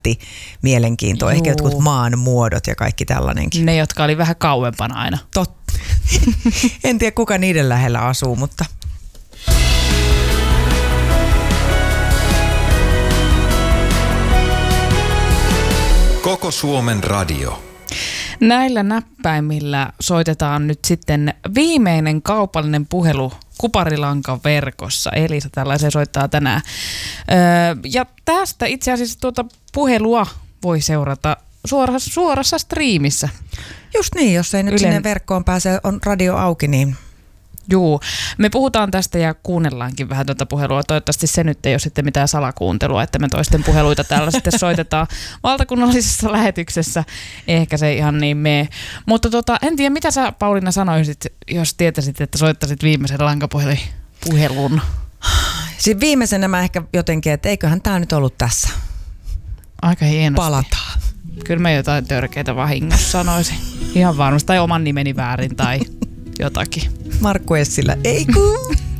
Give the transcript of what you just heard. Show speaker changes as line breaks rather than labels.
mielenkiintoa. Ehkä jotkut maan muodot ja kaikki tällainenkin.
Ne, jotka oli vähän kauempana aina.
Totta. En tiedä, kuka niiden lähellä asuu, mutta...
Koko Suomen radio.
Näillä näppäimillä soitetaan nyt sitten viimeinen kaupallinen puhelu Kuparilankan verkossa. Elisa tällaisen soittaa tänään. Ja tästä itse asiassa tuota puhelua voi seurata suorassa striimissä.
Just niin, jos ei nyt sinne verkkoon pääse, on radio auki, niin...
Juu, me puhutaan tästä ja kuunnellaankin vähän tuota puhelua. Toivottavasti se nyt ei ole sitten mitään salakuuntelua, että me toisten puheluita täällä sitten soitetaan valtakunnallisessa lähetyksessä. Ehkä se ihan niin mene. Mutta en tiedä, mitä sä Pauliina sanoisit, jos tietäisit, että soittaisit viimeisen lankapuhelun?
Siis viimeisenä mä ehkä jotenkin, että eiköhän tää nyt ollut tässä.
Aika hienosti.
Palataan.
Kyllä mä jotain törkeitä vahingossa sanoisin. Ihan varmasti. Tai oman nimeni väärin tai jotakin.
Markku Essilä. Ei kun.